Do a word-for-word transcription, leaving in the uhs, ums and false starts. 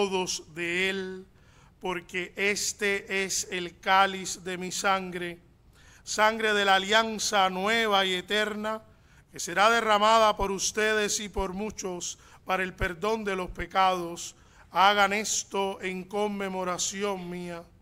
todos de él, porque este es el cáliz de mi sangre, sangre de la alianza nueva y eterna, que será derramada por ustedes y por muchos para el perdón de los pecados. Hagan esto en conmemoración mía.